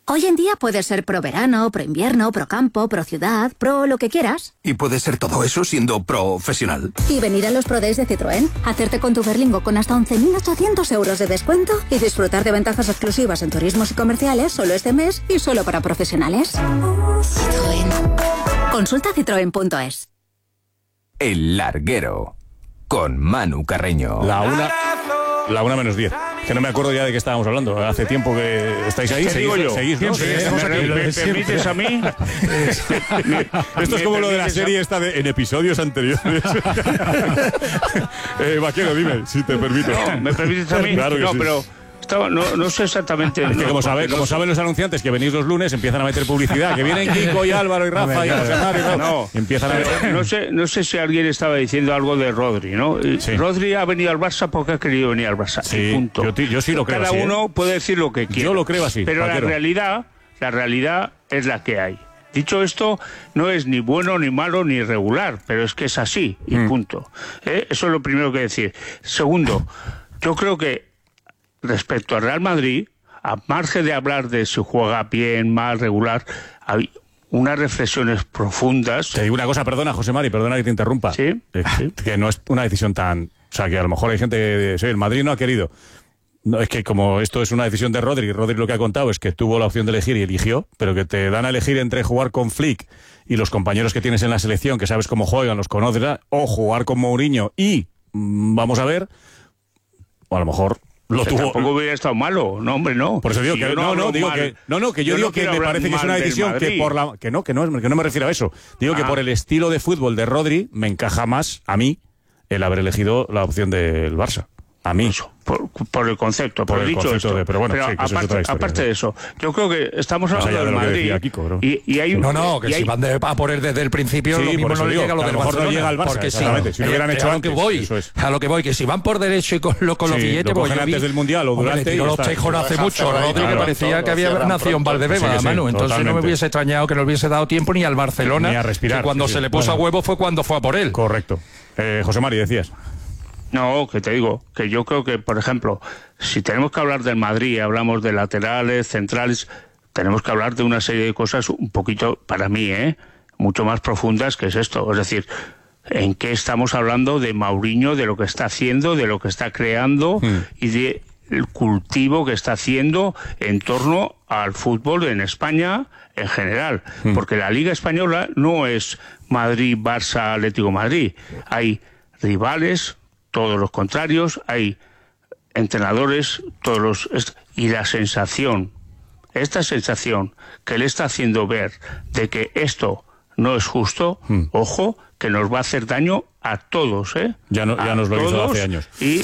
Hoy en día puedes ser pro verano, pro invierno, pro campo, pro ciudad, pro lo que quieras. ¿Y puedes ser todo eso siendo profesional? Y venir a los Pro Days de Citroën, hacerte con tu Berlingo con hasta 11.800 euros de descuento y disfrutar de ventajas exclusivas en turismos y comerciales solo este mes y solo para profesionales. Citroën. Consulta citroen.es. El Larguero, con Manu Carreño. La una menos 10. Que no me acuerdo ya de qué estábamos hablando. Hace tiempo que estáis ahí. ¿Qué digo yo? ¿Seguís, no? ¿Me permites a mí? Esto es como lo de la serie esta en episodios anteriores. Vaquero, dime, si te permito. No, ¿me permites a mí? Claro que no, sí. pero... No sé exactamente. Es que como saben los anunciantes que venís los lunes, empiezan a meter publicidad. Que vienen Kiko y Álvaro y Rafa y José Mario. No, empiezan a... no sé si alguien estaba diciendo algo de Rodri, ¿no? Sí. Rodri ha venido al Barça porque ha querido venir al Barça. Sí, punto. Yo sí lo creo Cada así. Cada uno puede decir lo que quiera. Yo lo creo así. Pero Vaquero. la realidad es la que hay. Dicho esto, no es ni bueno, ni malo, ni regular, pero es que es así, y punto. Eso es lo primero que decir. Segundo, yo creo que respecto al Real Madrid, a margen de hablar de si juega bien, mal, regular, hay unas reflexiones profundas. Te digo una cosa, perdona, José Mari, perdona que te interrumpa. ¿Sí? Que no es una decisión tan... O sea, que a lo mejor hay gente que dice, el Madrid no ha querido. No, es que como esto es una decisión de Rodri lo que ha contado es que tuvo la opción de elegir y eligió, pero que te dan a elegir entre jugar con Flick y los compañeros que tienes en la selección, que sabes cómo juegan, los conoces, o jugar con Mourinho y, vamos a ver, o a lo mejor... Tampoco hubiera estado malo, no, hombre, no. Por eso digo si que yo digo que me parece que es una decisión que no me refiero a eso. Digo que por el estilo de fútbol de Rodri me encaja más a mí el haber elegido la opción del Barça. A mí. Eso, por el concepto, por el dicho concepto esto. Pero bueno, sí, aparte de eso, yo creo que estamos hablando del Madrid. Kiko, y hay si van a poner desde el principio, lo mismo no le llega a lo del Barcelona. No llega al Barça, porque si lo hubieran hecho antes. A lo que voy, que si van por derecho y con los billetes, pues yo antes del Mundial o durante. Los tejos no hace mucho, Rodri, que parecía que había nacido en Valdebeba, Manu. Entonces no me hubiese extrañado que no le hubiese dado tiempo ni al Barcelona, ni a respirar. Que cuando se le puso a huevo fue cuando fue a por él. Correcto. José Mari, decías. No, que te digo, que yo creo que, por ejemplo, si tenemos que hablar del Madrid, hablamos de laterales, centrales, tenemos que hablar de una serie de cosas un poquito, para mí, mucho más profundas que es esto. Es decir, ¿en qué estamos hablando de Mourinho, de lo que está haciendo, de lo que está creando y de el cultivo que está haciendo en torno al fútbol en España en general? Porque la Liga Española no es Madrid, Barça, Atlético Madrid. Hay rivales, todos los contrarios, hay entrenadores, y la sensación, esta sensación que le está haciendo ver de que esto no es justo, ojo, que nos va a hacer daño a todos, Ya nos lo hizo hace años. Y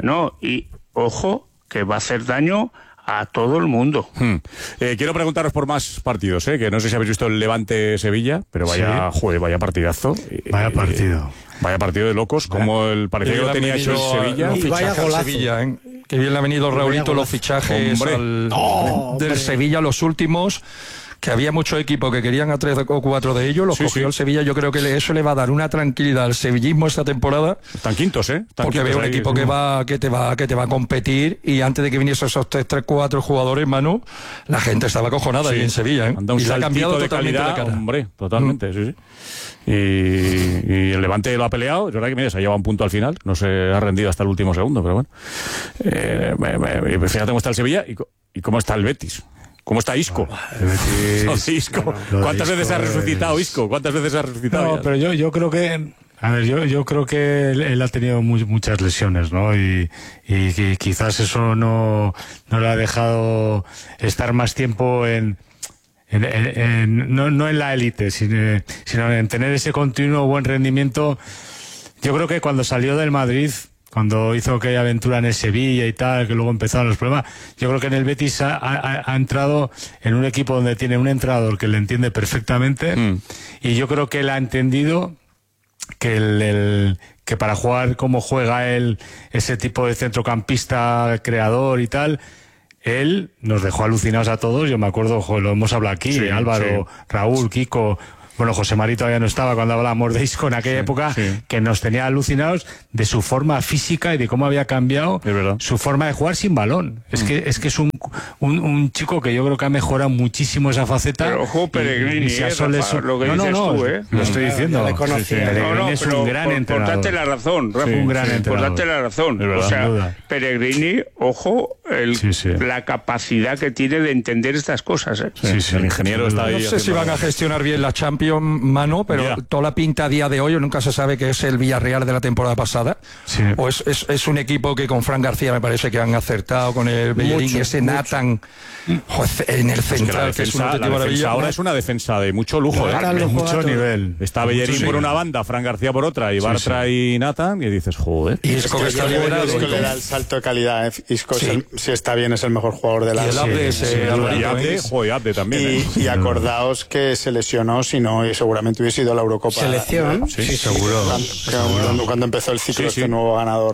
ojo, que va a hacer daño a todo el mundo. Quiero preguntaros por más partidos, que no sé si habéis visto el Levante-Sevilla, pero vaya partidazo. Vaya partido de locos, como parecía que lo tenía hecho el Sevilla. Y vaya golazo. Sevilla, que bien le ha venido Raulito los fichajes del Sevilla, los últimos, que había muchos equipos que querían a 3 o 4 de ellos, los cogió el Sevilla. Yo creo que eso le va a dar una tranquilidad al sevillismo esta temporada. Están quintos, porque veo un equipo que te va a competir, y antes de que viniesen esos 3, 4 jugadores, Manu, la gente estaba acojonada ahí en Sevilla, y le ha cambiado totalmente la cara. Hombre, totalmente, sí. Y el Levante lo ha peleado, es verdad que se ha llevado un punto al final, no se ha rendido hasta el último segundo, pero bueno. Fíjate cómo está el Sevilla y cómo está el Betis. ¿Cómo está Isco? Isco. ¿Cuántas veces ha resucitado Isco? No, pero yo creo que... A ver, yo creo que él ha tenido muchas lesiones, ¿no? Y quizás eso no le ha dejado estar más tiempo no en la élite, sino en tener ese continuo buen rendimiento. Yo creo que cuando salió del Madrid, cuando hizo aquella aventura en el Sevilla y tal, que luego empezaron los problemas, yo creo que en el Betis ha entrado en un equipo donde tiene un entrenador que le entiende perfectamente, y yo creo que él ha entendido que que para jugar como juega él, ese tipo de centrocampista creador y tal, él nos dejó alucinados a todos. Yo me acuerdo, lo hemos hablado aquí, Álvaro, Raúl, Kiko, bueno, José Mari todavía no estaba cuando hablábamos de Isco en aquella época, que nos tenía alucinados de su forma física y de cómo había cambiado su forma de jugar sin balón. Es que es un chico que yo creo que ha mejorado muchísimo esa faceta. Pero ojo, Pellegrini, lo que dices tú, lo estoy diciendo. Pellegrini es un gran entrenador. Por darte la razón, Rafa. Un gran entrenador. Por darte la razón. O sea, Pellegrini, ojo, la capacidad que tiene de entender estas cosas. El ingeniero está ahí. No sé si van a gestionar bien la Champions, Manu, pero toda la pinta a día de hoy, nunca se sabe que es el Villarreal de la temporada pasada. Sí. O es un equipo que con Fran García me parece que han acertado, con el Bellerín, ese Nathan en el central, que es una maravilla. Ahora es una defensa de mucho lujo, de mucho nivel. Está Bellerín por una banda, Fran García por otra, y Bartra y Nathan, y dices, joder. Y Isco que está liberado. Isco le da el salto de calidad. Isco, si está bien, es el mejor jugador de la y Abde también. Y acordaos que se lesionó, si no, y seguramente hubiese ido a la Eurocopa. ¿Selección? Sí, seguro. Cuando empezó el ciclo, este nuevo ganador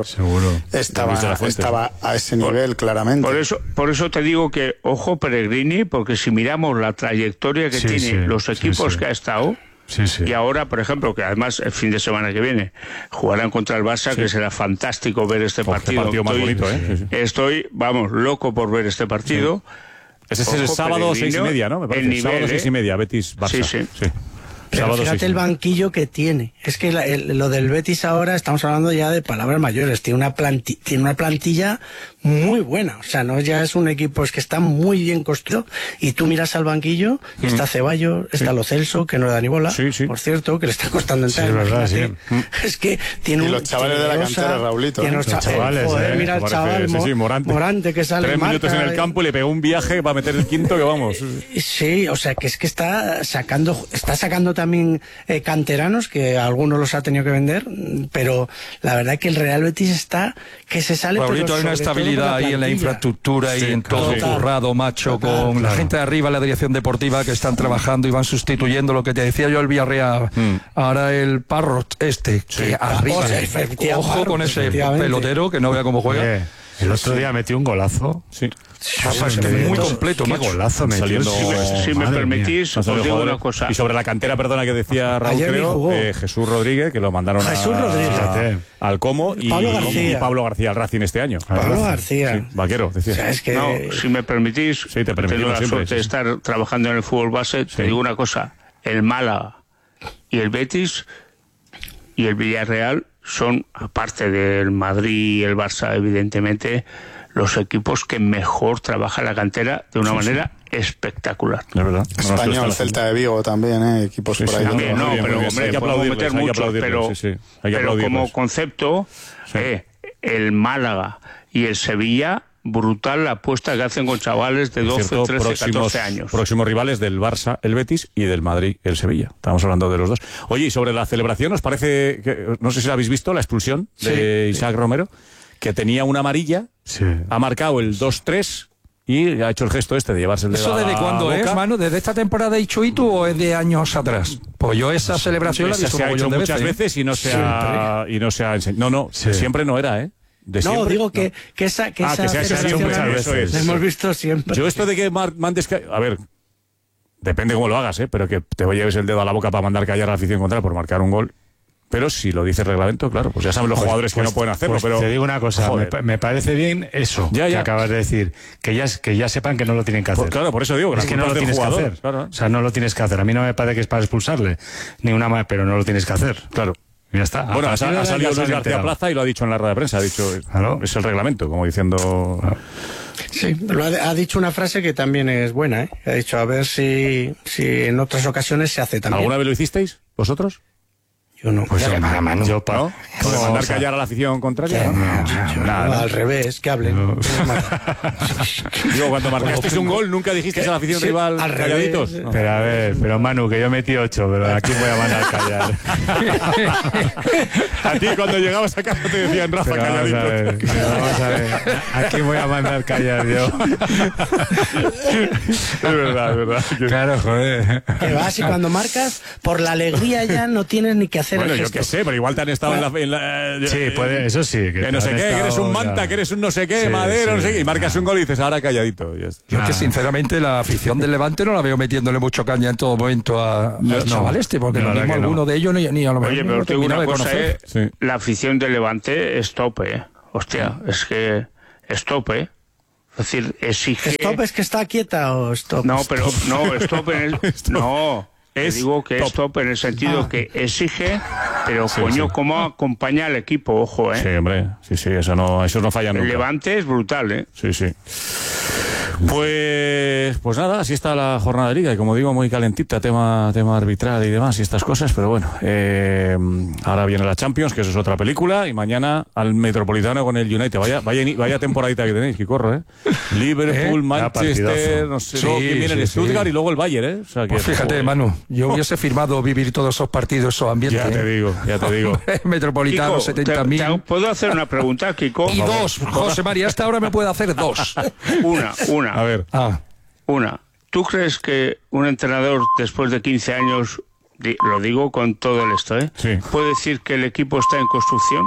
estaba a ese nivel, claramente. Por eso te digo que, ojo, Pellegrini, porque si miramos la trayectoria que tiene los equipos que ha estado, y ahora, por ejemplo, que además el fin de semana que viene jugarán contra el Barça, que será fantástico ver este partido. Partido más bonito, Estoy, loco por ver este partido. Ese es el sábado 6:30, ¿no? Me parece. El sábado 6:30, Betis-Barça. Sí. Pero fíjate el banquillo que tiene. Es que lo del Betis ahora estamos hablando ya de palabras mayores. Tiene una plantilla muy buena. O sea, no ya es un equipo, es que está muy bien construido. Y tú miras al banquillo y está Ceballos, está Lo Celso, que no es Dani Bola, por cierto, que le está costando entrar. Sí, es verdad, Es que tiene y los chavales de la cantera, Raulito. Tiene los chavales. Mira el chaval Morante, que sale 3 minutos en el campo y le pegó un viaje para meter el quinto, que vamos. Sí, o sea, que es que está sacando también canteranos, que algunos los ha tenido que vender, pero la verdad es que el Real Betis está que se sale. Pablito, hay una estabilidad ahí en la infraestructura y en todo currado, macho, con la gente de arriba, la dirección deportiva, que están trabajando y van sustituyendo lo que te decía yo, el Villarreal. Ahora el Parro que arriba, ojo con ese pelotero, que no vea cómo juega. El otro día metió un golazo. Sí. Muy completo, qué golazo metió. Si me permitís, os digo una cosa. Y sobre la cantera, perdona, que decía Raúl, creo, Jesús Rodríguez, que lo mandaron al Como, y Pablo García al Racing este año. Pablo García. Sí, vaquero, decía. O sea, No, si me permitís, tengo la suerte de estar trabajando en el fútbol base, te digo una cosa, el Málaga y el Betis y el Villarreal son, aparte del Madrid y el Barça, evidentemente, los equipos que mejor trabajan la cantera de una manera espectacular. Es verdad. Español, Celta de Vigo también, equipos por ahí. También, pero hombre, hay que meter mucho, pero como concepto, el Málaga y el Sevilla, brutal la apuesta que hacen con chavales de 12, 13, 14 años. Próximos rivales del Barça, el Betis, y del Madrid, el Sevilla. Estamos hablando de los dos. Oye, y sobre la celebración, ¿os parece que, no sé si la habéis visto, la expulsión de Isaac Romero, que tenía una amarilla, ha marcado el 2-3 y ha hecho el gesto de llevarse el dedo. ¿Eso desde cuándo es, Manu? ¿Desde esta temporada de Ichuitu o es de años atrás? Pues yo esa celebración la he visto se ha hecho muchas veces y no se ha enseñado. No, siempre no era, ¿eh? No, digo que esa que se ha hecho muchas veces. La hemos visto siempre. Yo esto de que mandes... A ver, depende cómo lo hagas, pero que te lleves el dedo a la boca para mandar callar a la afición contraria por marcar un gol. Pero si lo dice el reglamento, claro, pues ya saben los jugadores que no pueden hacerlo. Pero te digo una cosa, me parece bien eso que acabas de decir, que ya sepan que no lo tienen que hacer. Pues claro, por eso digo que es que no lo tienes que hacer. Claro. O sea, no lo tienes que hacer. A mí no me parece que es para expulsarle, ni una más, pero no lo tienes que hacer. Claro. Ya está. Bueno, ha salido Luis García Plaza y lo ha dicho en la rueda de prensa. Ha dicho, es el reglamento, como diciendo... Sí, pero ha dicho una frase que también es buena, Ha dicho, a ver si en otras ocasiones se hace también. ¿Alguna vez lo hicisteis, vosotros? Yo no. Pues yo ¿no? ¿Como mandar callar a la afición contraria? No, al revés, que hablen. Digo, cuando marcasteis un gol, ¿nunca dijisteis a la afición rival calladitos? No. Pero a ver, Manu, que yo metí 8, pero aquí voy a mandar callar. A ti cuando llegabas a casa te decían, Rafa, calladitos. Vamos a ver, aquí voy a mandar callar yo. Es verdad. Claro, joder. Que vas y cuando marcas, por la alegría ya no tienes ni que hacer hacer bueno, el yo gesto. qué sé, pero igual te han estado en la sí, puede, eso sí. Que no sé qué, que eres un manta, que eres un no sé qué, Madero, no sé qué, y marcas un gol y dices, ahora calladito. Yo es que sinceramente la afición del Levante no la veo metiéndole mucho caña en todo momento al chaval porque lo mismo alguno de ellos ni a lo mejor. Oye, pero tengo una cosa, la afición del Levante es tope, Hostia, es que es tope, Es decir, exige... ¿Stop es que está quieta o stop? No, pero no, stop en el... No, digo que es top en el sentido que exige, pero sí, coño, cómo acompaña al equipo, ojo, Sí, hombre, sí, eso no falla nunca. El Levante es brutal, Sí. Pues nada, así está la jornada de Liga, y como digo, muy calentita, tema arbitral y demás y estas cosas, pero bueno, ahora viene la Champions, que eso es otra película, y mañana al Metropolitano con el United. Vaya temporadita que tenéis, que corro, Liverpool, Manchester, no sé, luego quién viene, el Stuttgart y luego el Bayern, O sea, que, pues fíjate, Manu, yo hubiese firmado vivir todos esos partidos, esos ambientes. Ya te digo. Metropolitano, 70.000. ¿Puedo hacer una pregunta, Kiko? Y dos, José María, hasta ahora me puede hacer dos. Una. A ver. Una. ¿Tú crees que un entrenador después de 15 años, lo digo con todo el esto, puede decir que el equipo está en construcción?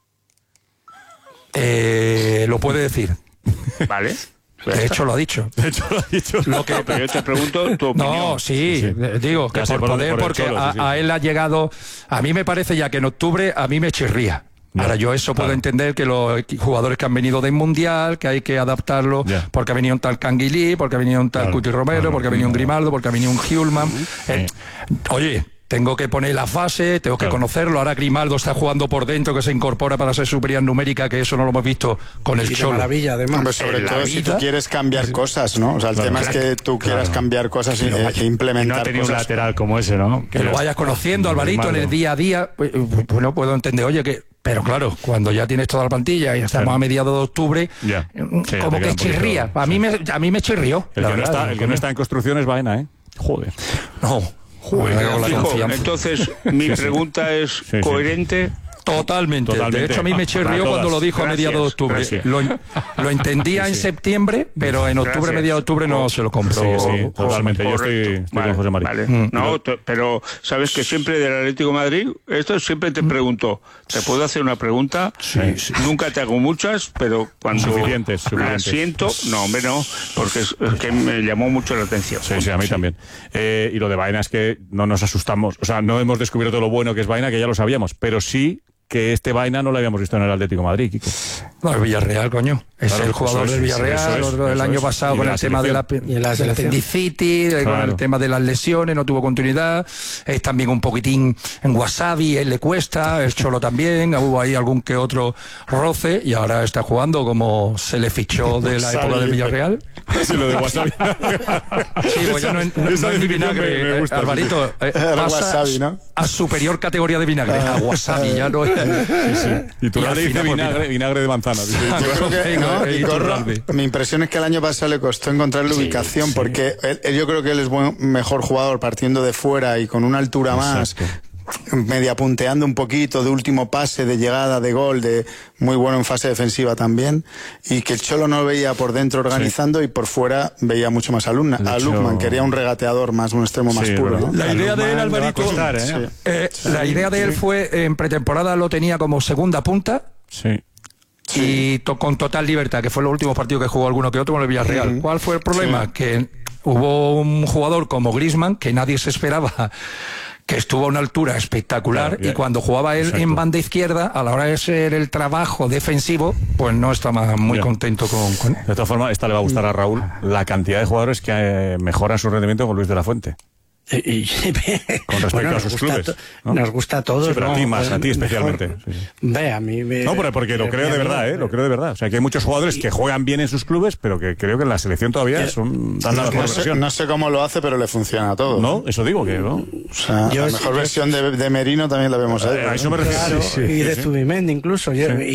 Lo puede decir. Vale. De hecho lo ha dicho. Pero yo te pregunto tu opinión. No, digo que por poder, porque a él ha llegado... A mí me parece ya que en octubre a mí me chirría. Ahora yo eso puedo entender, que los jugadores que han venido del Mundial, que hay que adaptarlo, porque ha venido un tal Canguilí, porque ha venido un tal Cuti Romero, porque ha venido un Grimaldo, porque ha venido un Hjulman. Oye, tengo que poner la fase, tengo que conocerlo. Ahora Grimaldo está jugando por dentro, que se incorpora para ser superioridad numérica, que eso no lo hemos visto con el Cholo. Maravilla, además. Hombre, sobre todo si tú quieres cambiar cosas, ¿no? O sea, el tema es que tú quieras cambiar cosas e implementar no ha tenido cosas. Un lateral como ese, ¿no? Que lo vayas conociendo, Alvarito, en el día a día. Bueno, puedo entender, pero claro, cuando ya tienes toda la plantilla y estamos a mediados de octubre, como que chirría. A mí me chirrió. El que no está en construcción es Baena, Joder. No. Entonces, mi pregunta es coherente. Totalmente. De hecho, a mí me chirrió cuando lo dijo a mediados de octubre. Lo entendía en septiembre, pero en octubre, mediados de octubre no se lo compró. Sí, totalmente. Yo estoy con José María. Vale. No, pero sabes que siempre del Atlético de Madrid, esto siempre te pregunto, ¿te puedo hacer una pregunta? Sí. Nunca te hago muchas, pero cuando suficientes. la siento, no, porque es que me llamó mucho la atención. Sí, a mí también. Y lo de Baena es que no nos asustamos. O sea, no hemos descubierto lo bueno que es Baena, que ya lo sabíamos, pero sí que este Baena no lo habíamos visto en el Atlético de Madrid, Kiko. No, el Villarreal, coño. Es el jugador del Villarreal, el año pasado con el tema del apendicitis, con el tema de las lesiones, no tuvo continuidad. Es también un poquitín en Wasabi, él le cuesta, el Cholo también, hubo ahí algún que otro roce, y ahora está jugando como se le fichó de la época del Villarreal. Sí, lo de Wasabi. Sí, pues ya no es ni vinagre, Alvarito. Pasa a superior categoría de vinagre, a Wasabi, ya no es. Y tú le dices vinagre de manzana. Yo creo que mi impresión es que el año pasado le costó encontrar la ubicación, porque yo creo que él es mejor jugador partiendo de fuera y con una altura más, media punteando un poquito, de último pase, de llegada, de gol, de muy bueno en fase defensiva también, y que el Cholo no veía por dentro organizando y por fuera veía mucho más a Lukman, quería un regateador más, un extremo más puro, ¿no? La idea de él, Alvarito, la idea de él fue, en pretemporada lo tenía como segunda punta, y con total libertad, que fue los últimos partidos que jugó alguno que otro con el Villarreal. ¿Cuál fue el problema? Que hubo un jugador como Griezmann, que nadie se esperaba, que estuvo a una altura espectacular, y cuando jugaba él en banda izquierda, a la hora de hacer el trabajo defensivo, pues no estaba muy contento con él. De todas formas, esta le va a gustar a Raúl, la cantidad de jugadores que mejoran su rendimiento con Luis de la Fuente. Con respecto a sus clubes, ¿no? Nos gusta a todos, pero a ti especialmente. Ve, a mí no, porque lo creo de verdad, lo creo de verdad. O sea, que hay muchos jugadores que juegan bien en sus clubes, pero que creo que en la selección todavía dan la mejor versión. No sé cómo lo hace, pero le funciona a todo. No, eso digo que no. O sea, la mejor versión de Merino también la vemos ahí. A eso me refiero. Y de Zubimendi incluso.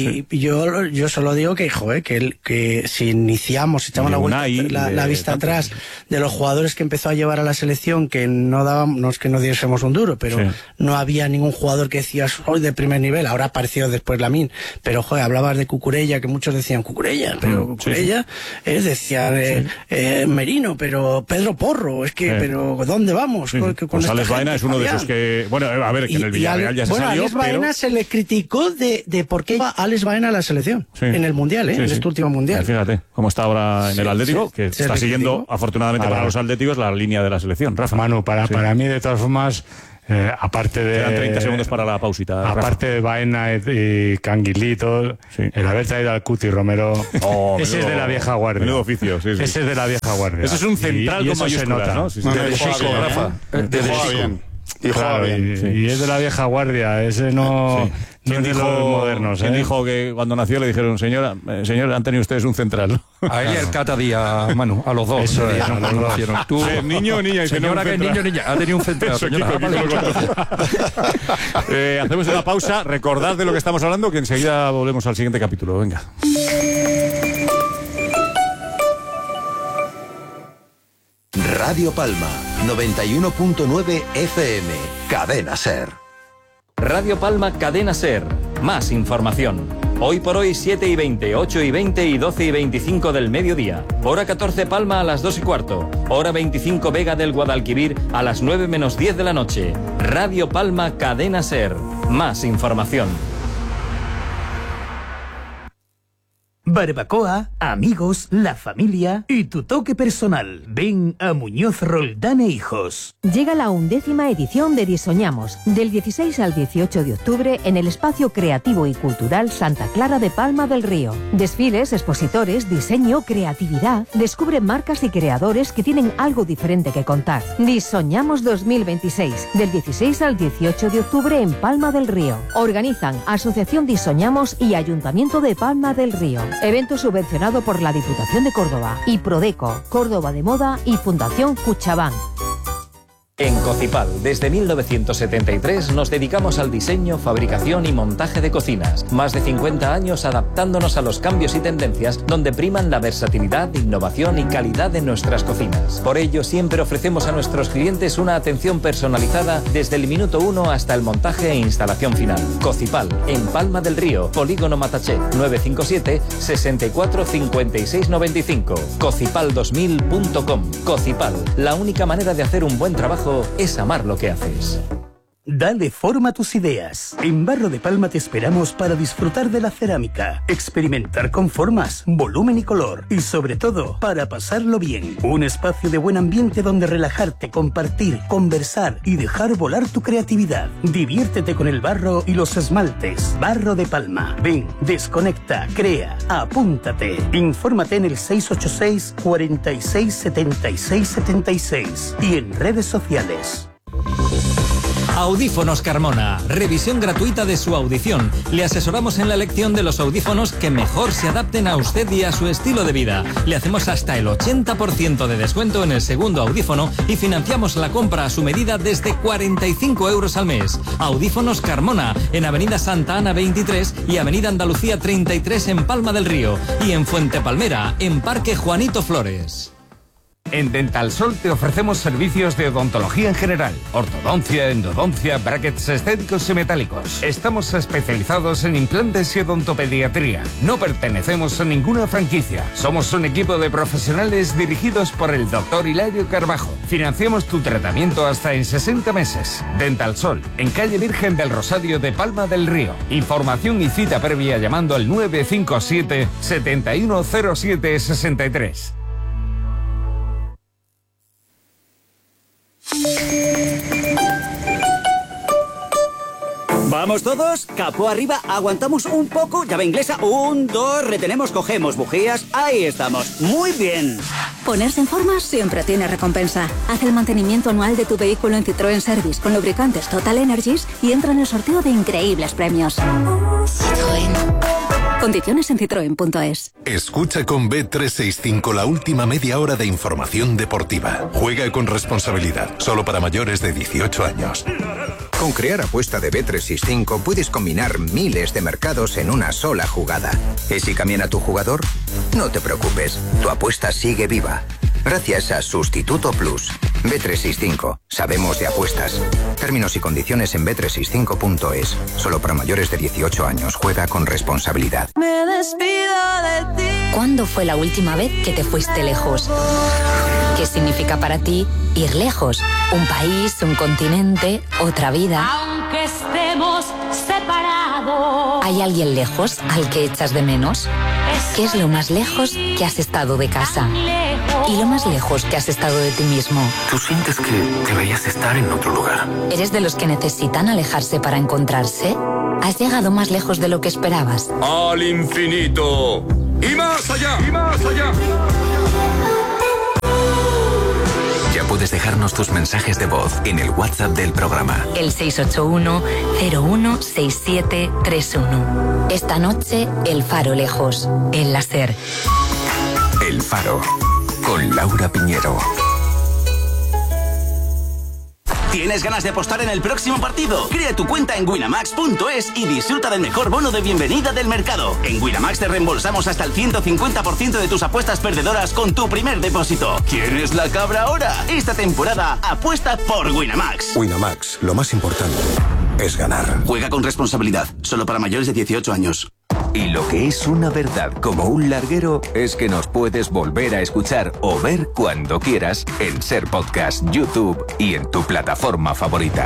Yo solo digo que si iniciamos, si echamos la vista atrás de los jugadores que empezó a llevar a la selección, que no es que no diésemos un duro, pero no había ningún jugador que decías hoy de primer nivel. Ahora apareció después Lamine, pero hablabas de Cucurella, que muchos decían Cucurella, pero Cucurella decían Merino, pero Pedro Porro, pero ¿dónde vamos? Pues Alex Baena es uno de esos que... Bueno, a ver, que en el Villarreal ya se salió, a Alex Baena se le criticó de por qué iba Alex Baena a la selección en el Mundial, en este último Mundial. Fíjate cómo está ahora en el Atlético, que está siguiendo, afortunadamente para los atléticos, la línea de la selección. Rafa. Manu, para mí, de todas formas... aparte de... Quedan 30 segundos para la pausita. Aparte de Baena y Canguilito, el haber traído al Cuti Romero, ese es de la vieja guardia. Menudo oficio, Ese es de la vieja guardia. Eso es un central con mayúsculas, ¿no? De Chico, Rafa. De Chico. Y es de la vieja guardia, ese no... ¿Quién dijo, modernos, ¿quién dijo que cuando nació le dijeron, señor, han tenido ustedes un central? A él y al Cata Díaz, Manu, a los dos. Eso es, no conocieron. Tú, niño o niña. Señora que es niño o niña, ha tenido un central. Hacemos una pausa, recordad de lo que estamos hablando, que enseguida volvemos al siguiente capítulo. Venga. Radio Palma, 91.9 FM, Cadena Ser. Radio Palma, Cadena Ser. Más información. Hoy por hoy 7:20, 8:20 y 12:25 del mediodía. Hora 14 Palma a las 2:15. Hora 25 Vega del Guadalquivir a las 9 menos 10 de la noche. Radio Palma, Cadena Ser. Más información. Barbacoa, amigos, la familia y tu toque personal. Ven a Muñoz Roldán e Hijos. Llega la 11ª edición de Disoñamos, del 16 al 18 de octubre en el Espacio Creativo y Cultural Santa Clara de Palma del Río. Desfiles, expositores, diseño, creatividad. Descubre marcas y creadores que tienen algo diferente que contar. Disoñamos 2026, del 16 al 18 de octubre en Palma del Río. Organizan Asociación Disoñamos y Ayuntamiento de Palma del Río. Evento subvencionado por la Diputación de Córdoba y Prodeco, Córdoba de Moda y Fundación Cuchabán. En Cocipal, desde 1973 nos dedicamos al diseño, fabricación y montaje de cocinas. Más de 50 años adaptándonos a los cambios y tendencias donde priman la versatilidad, innovación y calidad de nuestras cocinas. Por ello, siempre ofrecemos a nuestros clientes una atención personalizada desde el minuto 1 hasta el montaje e instalación final. Cocipal, en Palma del Río, Polígono Mataché, 957 64 56 95. Cocipal2000.com. Cocipal, la única manera de hacer un buen trabajo es amar lo que haces. Dale forma a tus ideas. En Barro de Palma te esperamos para disfrutar de la cerámica, experimentar con formas, volumen y color y sobre todo para pasarlo bien. Un espacio de buen ambiente donde relajarte, compartir, conversar y dejar volar tu creatividad. Diviértete con el barro y los esmaltes. Barro de Palma. Ven, desconecta, crea, apúntate. Infórmate en el 686 46 76 76 y en redes sociales. Audífonos Carmona. Revisión gratuita de su audición. Le asesoramos en la elección de los audífonos que mejor se adapten a usted y a su estilo de vida. Le hacemos hasta el 80% de descuento en el segundo audífono y financiamos la compra a su medida desde 45 euros al mes. Audífonos Carmona, en Avenida Santa Ana 23 y Avenida Andalucía 33 en Palma del Río. Y en Fuente Palmera, en Parque Juanito Flores. En Dental Sol te ofrecemos servicios de odontología en general, ortodoncia, endodoncia, brackets estéticos y metálicos. Estamos especializados en implantes y odontopediatría. No pertenecemos a ninguna franquicia. Somos un equipo de profesionales dirigidos por el Dr. Hilario Carbajo. Financiamos tu tratamiento hasta en 60 meses. Dental Sol, en calle Virgen del Rosario de Palma del Río. Información y cita previa llamando al 957 7107 63. ¿Vamos todos? Capó arriba, aguantamos un poco, llave inglesa, 1, 2, retenemos, cogemos, bujías, ahí estamos, muy bien. Ponerse en forma siempre tiene recompensa. Haz el mantenimiento anual de tu vehículo en Citroën Service con lubricantes Total Energies y entra en el sorteo de increíbles premios. Citroën. Condiciones en citroen.es. Escucha con Bet365 la última media hora de información deportiva. Juega con responsabilidad, solo para mayores de 18 años. Con Crear Apuesta de Bet365 puedes combinar miles de mercados en una sola jugada. ¿Y si cambian a tu jugador? No te preocupes, tu apuesta sigue viva. Gracias a Sustituto Plus. Bet365. Sabemos de apuestas. Términos y condiciones en bet365.es. Solo para mayores de 18 años. Juega con responsabilidad. Me despido de ti. ¿Cuándo fue la última vez que te fuiste lejos? ¿Qué significa para ti ir lejos? Un país, un continente, otra vida. Aunque estemos separados. ¿Hay alguien lejos al que echas de menos? ¿Qué es lo más lejos que has estado de casa? ¿Y lo más lejos que has estado de ti mismo? Tú sientes que deberías estar en otro lugar. ¿Eres de los que necesitan alejarse para encontrarse? ¿Has llegado más lejos de lo que esperabas? ¡Al infinito! ¡Y más allá! ¡Y más allá! Ya puedes dejarnos tus mensajes de voz en el WhatsApp del programa. El 681-016731. Esta noche, El Faro lejos. El láser. El Faro, con Laura Piñero. ¿Tienes ganas de apostar en el próximo partido? Crea tu cuenta en winamax.es y disfruta del mejor bono de bienvenida del mercado. En Winamax te reembolsamos hasta el 150% de tus apuestas perdedoras con tu primer depósito. ¿Quieres la cabra ahora? Esta temporada apuesta por Winamax. Winamax, lo más importante es ganar. Juega con responsabilidad, solo para mayores de 18 años. Y lo que es una verdad como un larguero es que nos puedes volver a escuchar o ver cuando quieras en Ser Podcast, YouTube y en tu plataforma favorita.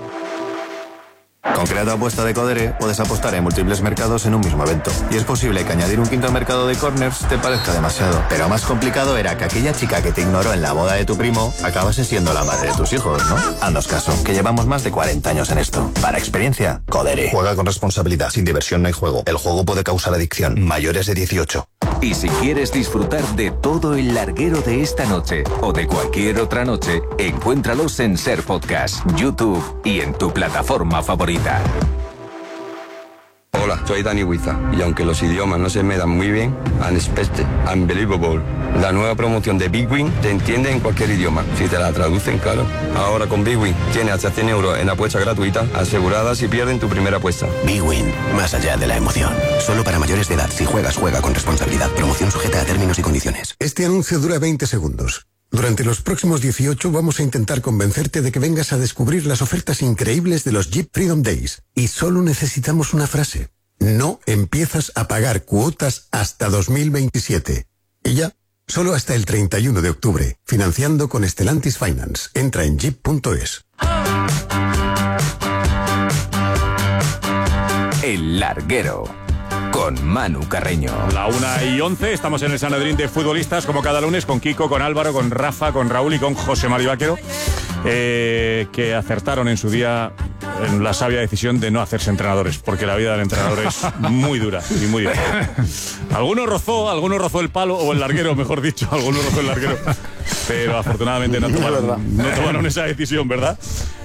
Con Crea tu apuesta de Codere puedes apostar en múltiples mercados en un mismo evento. Y es posible que añadir un quinto mercado de corners te parezca demasiado. Pero más complicado era que aquella chica que te ignoró en la boda de tu primo acabase siendo la madre de tus hijos, ¿no? Haznos caso, que llevamos más de 40 años en esto. Para experiencia, Codere. Juega con responsabilidad. Sin diversión no hay juego. El juego puede causar adicción. Mayores de 18. Y si quieres disfrutar de todo el larguero de esta noche o de cualquier otra noche, encuéntralos en Ser Podcast, YouTube y en tu plataforma favorita. Hola, soy Dani Huiza y aunque los idiomas no se me dan muy bien, Unexpected, Unbelievable, la nueva promoción de Big Win te entiende en cualquier idioma, si te la traducen, claro. Ahora con Big Win tienes hasta 100 euros en apuesta gratuita, asegurada si pierden tu primera apuesta. Big Win, más allá de la emoción. Solo para mayores de edad. Si juegas, juega con responsabilidad. Promoción sujeta a términos y condiciones. Este anuncio dura 20 segundos. Durante los próximos 18 vamos a intentar convencerte de que vengas a descubrir las ofertas increíbles de los Jeep Freedom Days. Y solo necesitamos una frase. No empiezas a pagar cuotas hasta 2027. Y ya, solo hasta el 31 de octubre. Financiando con Stellantis Finance. Entra en jeep.es. El larguero. Con Manu Carreño. La 1:11, estamos en el Sanedrín de futbolistas, como cada lunes, con Kiko, con Álvaro, con Rafa, con Raúl y con José María Vaquero, que acertaron en su día en la sabia decisión de no hacerse entrenadores, porque la vida del entrenador es muy dura y muy difícil. Algunos rozó el palo, o el larguero, mejor dicho, algunos rozó el larguero, pero afortunadamente no tomaron esa decisión, ¿verdad?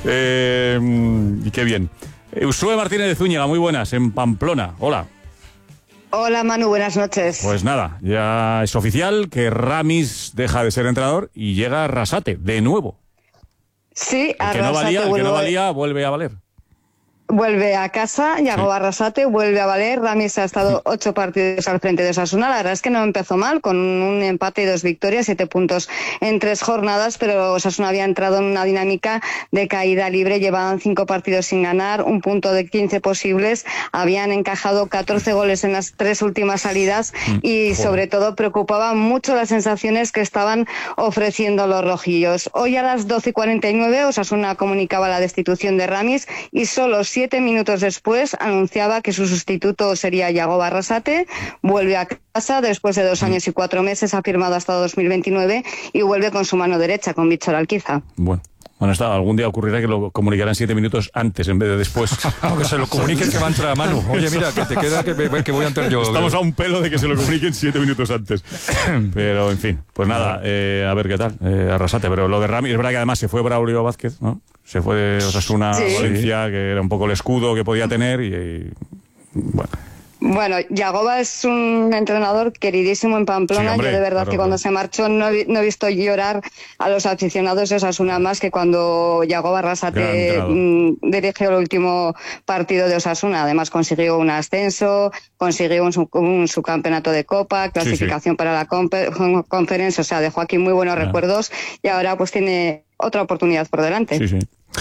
Y qué bien. Usue Martínez de Zúñiga, muy buenas, en Pamplona. Hola. Hola Manu, buenas noches. Pues nada, ya es oficial que Ramis deja de ser entrenador y llega Arrasate, de nuevo. Sí, el que no valía vuelve a valer. Vuelve a casa, Yago Arrasate, vuelve a valer. Ramis ha estado 8 partidos al frente de Osasuna. La verdad es que no empezó mal, con un empate y 2 victorias, 7 puntos en 3 jornadas, pero Osasuna había entrado en una dinámica de caída libre. Llevaban 5 partidos sin ganar, un punto de 15 posibles. Habían encajado 14 goles en las 3 últimas salidas y sobre todo preocupaban mucho las sensaciones que estaban ofreciendo los rojillos. Hoy a las 12:49 Osasuna comunicaba la destitución de Ramis y solo 7 minutos después anunciaba que su sustituto sería Yago Arrasate. Vuelve a casa después de 2 años y 4 meses, ha firmado hasta 2029 y vuelve con su mano derecha, con Víctor Alquiza. Bueno, algún día ocurrirá que lo comunicarán 7 minutos antes en vez de después. Que se lo comuniquen que va a entrar a Manu. Oye, mira, que te queda que voy a entrar yo. Estamos a un pelo de que se lo comuniquen 7 minutos antes. Pero, en fin, pues nada, a ver qué tal. Arrasate, pero lo de Ramis, es verdad que además se fue Braulio Vázquez, ¿no? Se fue de Osasuna a Valencia, que era un poco el escudo que podía tener y bueno. Bueno, Yagoba es un entrenador queridísimo en Pamplona. Sí, hombre, yo de verdad que cuando se marchó no he visto llorar a los aficionados de Osasuna más que cuando Yagoba Arrasate dirigió el último partido de Osasuna. Además consiguió un ascenso, consiguió un subcampeonato de Copa, clasificación para la Conference, o sea, dejó aquí muy buenos recuerdos y ahora pues tiene otra oportunidad por delante. Sí.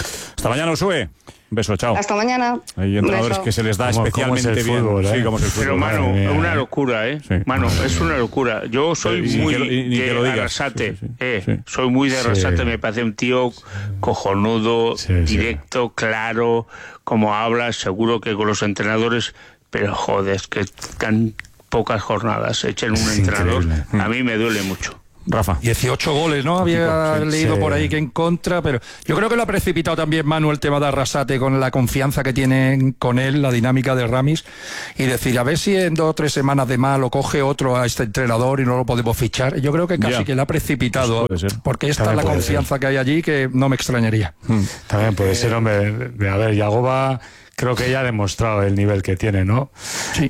Hasta mañana, Usue. Un beso, chao. Hasta mañana. Hay entrenadores que se les da especialmente bien. Fútbol, Sí, como es el fútbol. Pero, Manu, es una locura, ¿eh? Sí. Manu, es una locura. Yo soy muy de Arrasate. Soy muy de Arrasate. Me parece un tío cojonudo, directo, claro, como habla, seguro que con los entrenadores, pero joder, es que tan pocas jornadas echen un entrenador. A mí me duele mucho. Rafa. 18 goles, ¿no? Había leído por ahí que en contra, pero yo creo que lo ha precipitado también, Manu, el tema de Arrasate con la confianza que tiene con él, la dinámica de Ramis, y decir, a ver si en 2 o 3 semanas de más lo coge otro a este entrenador y no lo podemos fichar. Yo creo que casi que le ha precipitado, porque esta también es la confianza que hay allí, que no me extrañaría. También puede ser, hombre. A ver, Yagoba creo que ya ha demostrado el nivel que tiene, ¿no? Sí.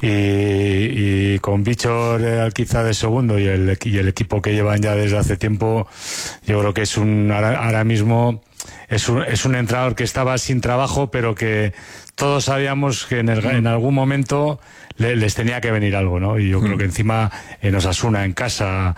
Y con Bichor quizá de segundo y el equipo que llevan ya desde hace tiempo, yo creo que es ahora mismo es un entrenador que estaba sin trabajo, pero que todos sabíamos que en algún momento les tenía que venir algo, ¿no? Y yo creo que encima en Osasuna, en casa,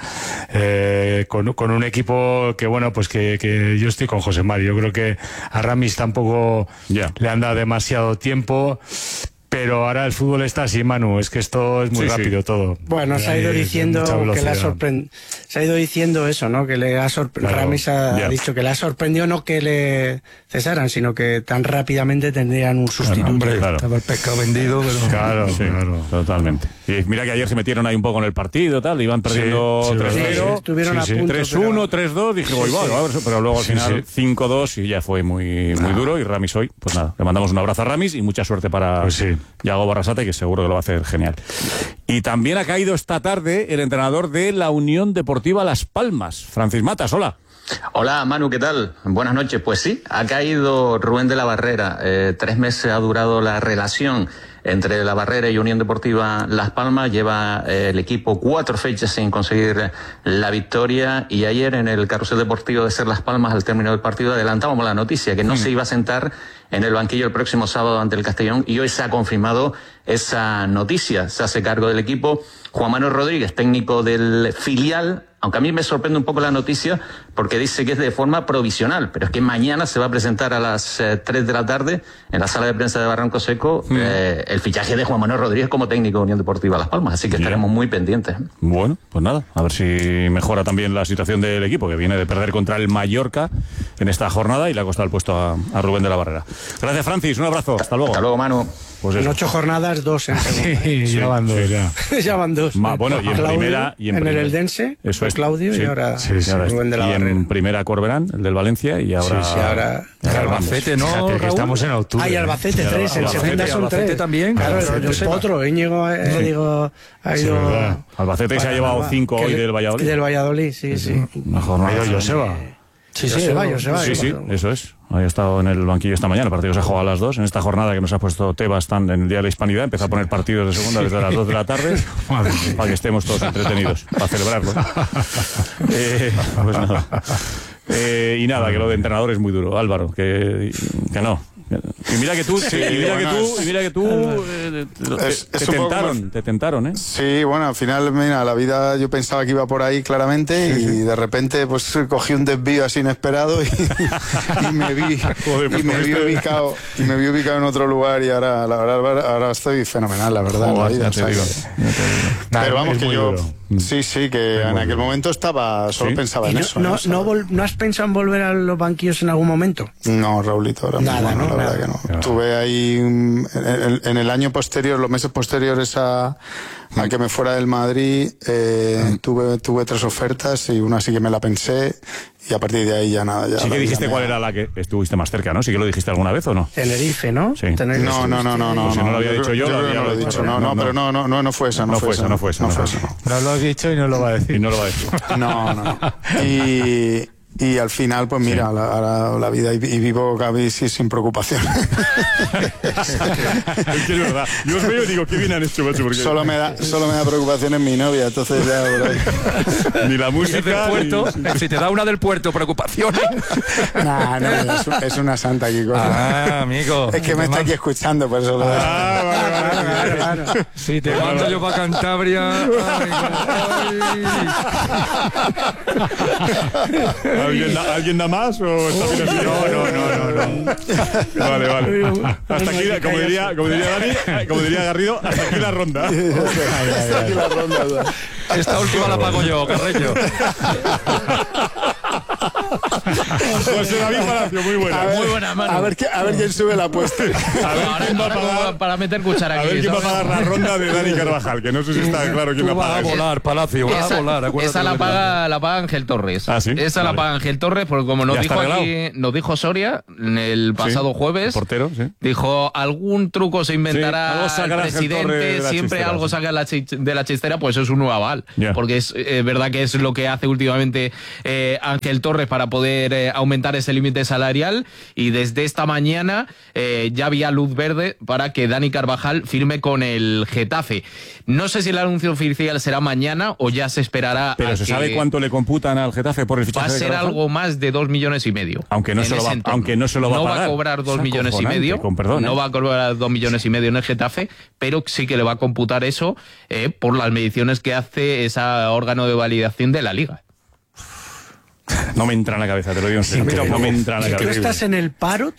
con un equipo que, bueno, pues que yo estoy con José Mari. Yo creo que a Ramis tampoco le han dado demasiado tiempo. Pero ahora el fútbol está así, Manu, es que esto es muy rápido todo. Bueno, se ha ido diciendo que le ha sorprendido. Se ha ido diciendo eso, ¿no? Que le ha sorprendido. Ramis ha dicho que le ha sorprendido no que le cesaran, sino que tan rápidamente tendrían un sustituto. Hombre, estaba el pescado vendido, pero... Claro, totalmente. Y mira que ayer se metieron ahí un poco en el partido, tal, iban perdiendo 3-0. Estuvieron a punto. 3-1, 3-2, dije, pero luego al final 5-2 y ya fue muy duro. Y Ramis hoy, pues nada, le mandamos un abrazo a Ramis y mucha suerte para Yago Arrasate, que seguro que lo va a hacer genial. Y también ha caído esta tarde el entrenador de la Unión Deportiva Las Palmas, Francis Matas. Hola. Hola, Manu, ¿qué tal? Buenas noches. Pues sí, ha caído Rubén de la Barrera. 3 meses ha durado la relación entre La Barrera y Unión Deportiva Las Palmas. Lleva el equipo 4 fechas sin conseguir la victoria, y ayer en el carrusel deportivo de Ser Las Palmas, al término del partido, adelantábamos la noticia que no se iba a sentar en el banquillo el próximo sábado ante el Castellón, y hoy se ha confirmado esa noticia. Se hace cargo del equipo Juan Manuel Rodríguez, técnico del filial, aunque a mí me sorprende un poco la noticia porque dice que es de forma provisional, pero es que mañana se va a presentar a las 3 de la tarde en la sala de prensa de Barranco Seco el fichaje de Juan Manuel Rodríguez como técnico de Unión Deportiva Las Palmas, así que estaremos muy pendientes. Bueno, pues nada, a ver si mejora también la situación del equipo, que viene de perder contra el Mallorca en esta jornada y le ha costado el puesto a Rubén de la Barrera. Gracias, Francis, un abrazo, hasta luego. Hasta luego, Manu. Pues en 8 jornadas, 2 en segunda. Ya van 2 ya. Ya van 2. Bueno, y en Claudio, primera... en el Eldense, eso es. Claudio, y ahora Rubén de la Barrera. Y en primera Corberán, el del Valencia, y ahora... ahora Albacete, ¿no, Fíjate que estamos en octubre. Y Albacete 3, en segunda son 3. También. Claro, el Potro, Íñigo, ha ido... Albacete se ha llevado 5 hoy del Valladolid. Del Valladolid, sí. Mejor no. Ha ido Joseba. Sí, eso es. Ahí ha estado en el banquillo esta mañana. El partido se ha jugado a las 2. En esta jornada que nos ha puesto Tebas en el Día de la Hispanidad, empezó a poner partidos de segunda desde las 2 de la tarde para que estemos todos entretenidos, para celebrarlo. Pues nada. Y nada, que lo de entrenador es muy duro. Álvaro, que no. Y mira que tú, te tentaron, ¿eh? Sí, bueno, al final, mira, la vida yo pensaba que iba por ahí claramente y de repente pues cogí un desvío así inesperado y me vi ubicado en otro lugar, y ahora estoy fenomenal, la verdad. Joder, en la vida, pero vamos, que yo duro. Sí, que en aquel momento solo pensaba en eso. ¿No has pensado en volver a los banquillos en algún momento? No, Raulito, ahora mismo no, la verdad que no. Estuve ahí en el año posterior, los meses posteriores a que me fuera del Madrid, tuve 3 ofertas y una sí que me la pensé, y a partir de ahí ya nada. Ya sí que dijiste cuál era la que estuviste más cerca, ¿no? Sí que lo dijiste alguna vez, ¿o no? Tenerife, ¿no? Sí. No. Pues si no lo había dicho yo, lo había dicho. Pero no fue esa. No fue esa. Pero lo has dicho y no lo va a decir. No. Y al final, pues mira, ahora la vida y vivo casi sin preocupación. Es que es verdad. Yo os veo y digo, qué bien han hecho, macho. Porque... Solo me da preocupación en mi novia, entonces ya... Ni la música... Del puerto, si te da una del puerto, preocupaciones... No, es una santa aquí. Ah, amigo. Es que me está aquí escuchando, por eso lo vale. Si te mando yo para Cantabria... ¿Alguien da más o está bien así? No. Vale. Hasta aquí, como diría Garrido, hasta aquí la ronda. Hasta aquí la ronda. Esta última la pago yo, Carreño. José David Palacio, muy buena. Muy buena, mano. A ver quién sube la apuesta. A ver quién va a pagar para meter cuchara aquí. A ver quién va a pagar la ronda de Dani Carvajal, que no sé si está claro quién la paga. Va a volar, Palacio, va a volar. Esa la paga Ángel Torres. ¿Ah, sí? Esa la paga Ángel Torres, porque como nos dijo Soria el pasado jueves, el portero, sí. Dijo, algún truco se inventará el presidente, siempre chistera, algo saca de la chistera, pues eso es un nuevo aval. Yeah. Porque es verdad que es lo que hace últimamente Ángel Torres para poder aumentar ese límite salarial, y desde esta mañana ya había luz verde para que Dani Carvajal firme con el Getafe. No sé si el anuncio oficial será mañana o ya se esperará. Pero ¿se sabe cuánto le computan al Getafe por el fichaje de Carvajal? Va a ser algo más de 2,5 millones. Aunque no se lo va a pagar. No va a cobrar 2,5 millones. No va a cobrar 2,5 millones en el Getafe, pero sí que le va a computar eso por las mediciones que hace ese órgano de validación de la Liga. No me entra en la cabeza, te lo digo en serio. No me entra en la cabeza. Tú estás en el paro,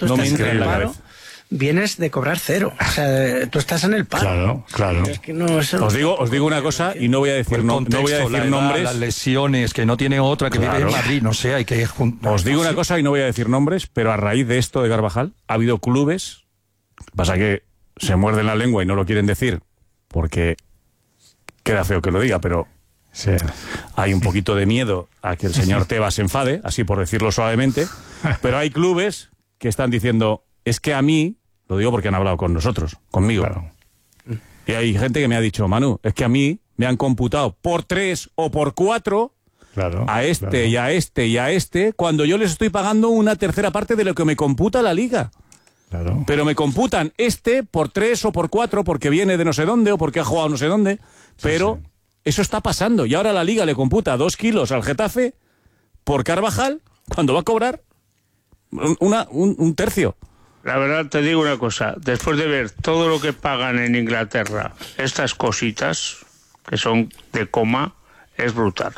vienes de cobrar 0. O sea, tú estás en el paro. Claro. Es que no, os digo una cosa y no voy a decir nombres. Las lesiones, que no tiene otra, que vive en Madrid, no sé, hay que... Os digo una cosa y no voy a decir nombres, pero a raíz de esto de Carvajal ha habido clubes, pasa que se muerden la lengua y no lo quieren decir, porque queda feo que lo diga, pero... Sí. Hay un poquito de miedo a que el señor Tebas se enfade, así por decirlo suavemente, pero hay clubes que están diciendo, es que a mí, lo digo porque han hablado con nosotros, conmigo, y hay gente que me ha dicho, Manu, es que a mí me han computado por 3 o por 4 a este y a este y a este, cuando yo les estoy pagando una tercera parte de lo que me computa la Liga. Pero me computan este por 3 o por 4 porque viene de no sé dónde o porque ha jugado no sé dónde, pero... Eso está pasando, y ahora la Liga le computa 2 kilos al Getafe por Carvajal, cuando va a cobrar un tercio. La verdad te digo una cosa, después de ver todo lo que pagan en Inglaterra, estas cositas, que son de coma, es brutal.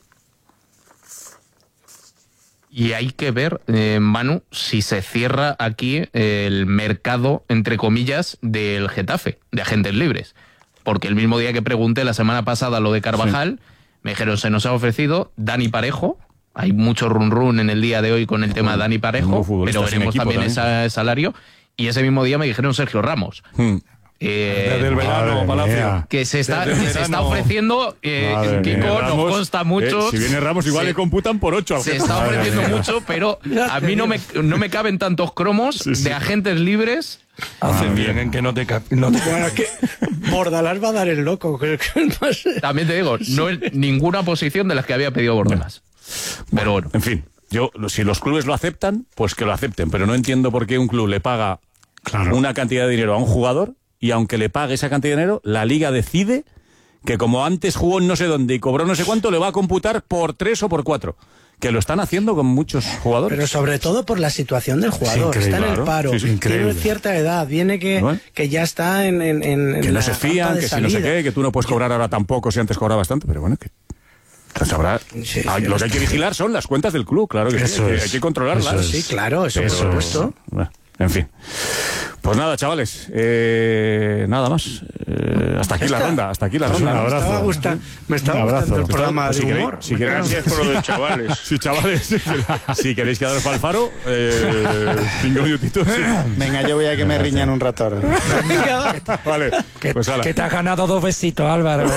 Y hay que ver, Manu, si se cierra aquí el mercado, entre comillas, del Getafe, de agentes libres. Porque el mismo día que pregunté la semana pasada lo de Carvajal, me dijeron, se nos ha ofrecido Dani Parejo. Hay mucho run en el día de hoy con el tema de Dani Parejo, pero veremos también ese salario. Y ese mismo día me dijeron Sergio Ramos. Desde el verano, Palacio. Que se está ofreciendo, Kiko, nos consta mucho. Si viene Ramos, igual le computan por 8. Se está ofreciendo mucho, pero a mí no me caben tantos cromos de agentes libres. Hacen bien en que no te Bueno, que Bordalás va a dar el loco. También te digo, no es ninguna posición de las que había pedido Bordalás. Pero bueno. En fin, si los clubes lo aceptan, pues que lo acepten. Pero no entiendo por qué un club le paga una cantidad de dinero a un jugador, y aunque le pague esa cantidad de dinero, la Liga decide que como antes jugó en no sé dónde y cobró no sé cuánto, le va a computar por 3 o por 4. Que lo están haciendo con muchos jugadores. Pero sobre todo por la situación del jugador. Está en el paro, tiene cierta edad, viene que ya está en que no se fían, que si no sé qué, que tú no puedes cobrar ahora tampoco si antes cobrabas tanto, pero bueno, que... Sabrá, lo que hay que vigilar son las cuentas del club, claro que sí, hay que controlarlas. Sí, claro, eso por supuesto. En fin. Pues nada, chavales, nada más. Hasta aquí la ronda, Un abrazo. Me estaba gustando el programa de humor. Gracias por lo de chavales. Sí, chavales, si queréis quedaros para el faro, 5 minutitos. Sí. Venga, yo voy a que me riñan un rato ahora. Vale, pues que te has ganado 2 besitos, Álvaro.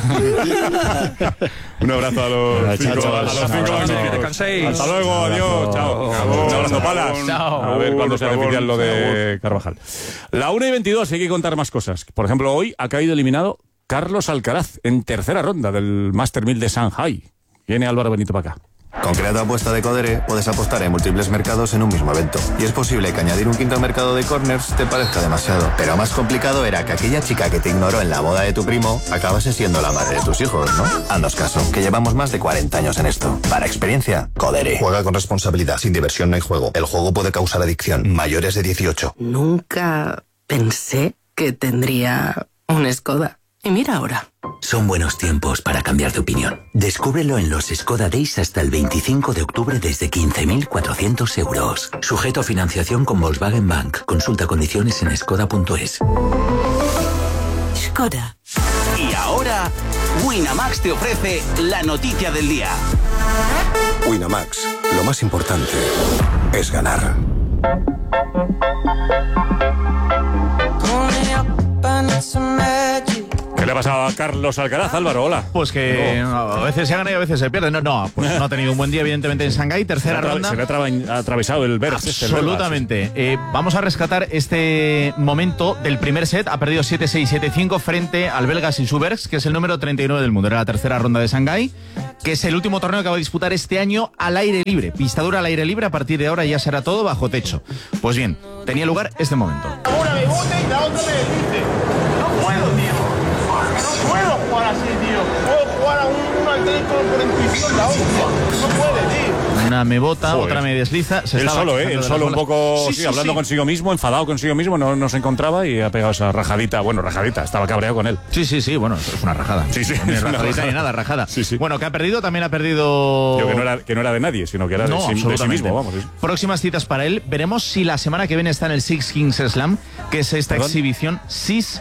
Un abrazo a los 5 amigos. Hasta luego, adiós, chao. Un abrazo, Palas. A ver cuándo se oficial lo de Carvajal. La 1:22, hay que contar más cosas. Por ejemplo, hoy ha caído eliminado Carlos Alcaraz en tercera ronda del Master 1000 de Shanghai. Viene Álvaro Benito para acá. Con Creato Apuesta de Codere puedes apostar en múltiples mercados en un mismo evento. Y es posible que añadir un quinto mercado de corners te parezca demasiado. Pero más complicado era que aquella chica que te ignoró en la boda de tu primo acabase siendo la madre de tus hijos, ¿no? Haznos caso, que llevamos más de 40 años en esto. Para experiencia, Codere. Juega con responsabilidad. Sin diversión no hay juego. El juego puede causar adicción. Mayores de 18. Nunca pensé que tendría un Skoda. Y mira ahora. Son buenos tiempos para cambiar de opinión. Descúbrelo en los Skoda Days hasta el 25 de octubre desde 15.400 euros. Sujeto a financiación con Volkswagen Bank. Consulta condiciones en skoda.es. Skoda. Y ahora, Winamax te ofrece la noticia del día. Winamax, lo más importante es ganar. ¿Qué le ha pasado a Carlos Alcaraz, Álvaro? Hola. Pues que a veces se gana y a veces se pierde. Pues no ha tenido un buen día, evidentemente, en Shanghái. Tercera ronda. Se le ha atravesado el Berg. Absolutamente. Vamos a rescatar este momento del primer set. Ha perdido 7-6, 7-5 frente al belga Sisubergs, que es el número 39 del mundo. Era la tercera ronda de Shanghái, que es el último torneo que va a disputar este año al aire libre. Pista dura al aire libre. A partir de ahora ya será todo bajo techo. Pues bien, tenía lugar este momento. Una me bote y la otra me deslice. No puedo, tío. No puedo jugar así, tío. Puedo jugar a uno al técnico por intuición, la otra. No puede, tío. Una me bota, otra me desliza. Él solo un poco, hablando consigo mismo, enfadado consigo mismo, no se encontraba y ha pegado esa rajadita. Bueno, rajadita, estaba cabreado con él. Sí, bueno, es una rajada. Sí. Ni rajadita ni nada, rajada. Sí. Bueno, que ha perdido, también ha perdido... Yo que no era de nadie, sino que era de sí mismo, vamos. Próximas citas para él. Veremos si la semana que viene está en el Six Kings Slam, que es esta exhibición Six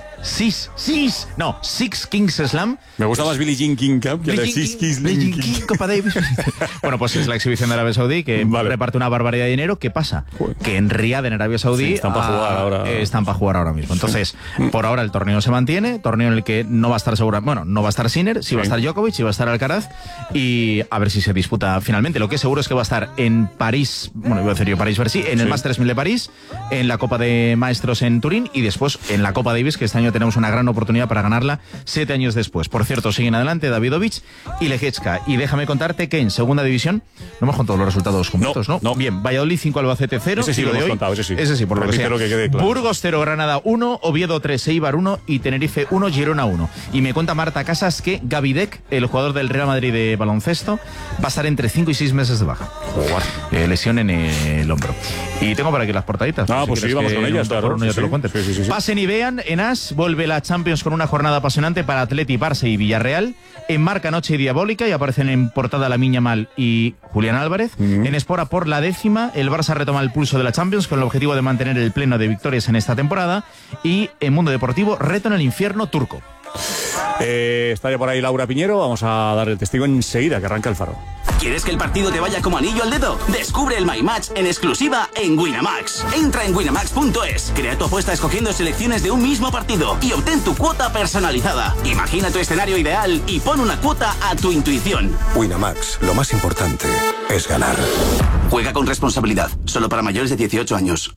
Kings Slam. Me gusta más Billie Jean King Cup que la Six Kings Copa Davis. Bueno, pues es la exhibición de Arabia Saudí que reparte una barbaridad de dinero. ¿Qué pasa? Que en Riad, en Arabia Saudí, están para jugar ahora. Mismo. Entonces, por ahora el torneo se mantiene, torneo en el que no va a estar no va a estar Sinner, sí va a estar Djokovic, sí va a estar Alcaraz, y a ver si se disputa finalmente. Lo que es seguro es que va a estar en París, iba a decir yo París-Bercy, en el Masters 1000 de París, en la Copa de Maestros en Turín y después en la Copa Davis, que este año tenemos una gran oportunidad para ganarla 7 años después. Por cierto, siguen adelante Davidovich y Leječka. Y déjame contarte que en segunda división no hemos contado los resultados completos, ¿no? Bien, Valladolid 5, Albacete 0. Ese sí lo hemos contado, ese sí, por lo que sea. Que quede claro. Burgos 0, Granada 1, Oviedo 3, Eibar 1 y Tenerife 1, Girona 1. Y me cuenta Marta Casas que Gavidec, el jugador del Real Madrid de baloncesto, va a estar entre 5 y 6 meses de baja. Lesión en el hombro. Y tengo por aquí las portaditas. Pues sí, vamos con ellas, claro. Te lo cuentes. Sí. Pasen y vean, en As vuelve la Champions con una jornada apasionante para Atleti, Barça y Villarreal. En Marca, Noche Diabólica, y aparecen en portada Lamine Yamal y Julián Álvarez. En Espora, por la 10ª, el Barça retoma el pulso de la Champions con el objetivo de mantener el pleno de victorias en esta temporada. Y en Mundo Deportivo, reto en el infierno turco. Está ya por ahí Laura Piñero. Vamos a dar el testigo enseguida que arranca el Faro. ¿Quieres que el partido te vaya como anillo al dedo? Descubre el My Match en exclusiva en Winamax. Entra en winamax.es, crea tu apuesta escogiendo selecciones de un mismo partido y obtén tu cuota personalizada. Imagina tu escenario ideal y pon una cuota a tu intuición. Winamax, lo más importante es ganar. Juega con responsabilidad, solo para mayores de 18 años.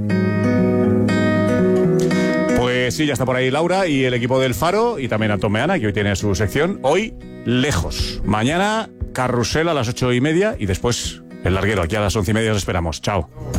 Pues sí, ya está por ahí Laura y el equipo del Faro, y también Antón Meana, que hoy tiene su sección. Hoy, lejos. Mañana, carrusel a las 8:30 y después el larguero. Aquí a las 11:30 os esperamos. Chao.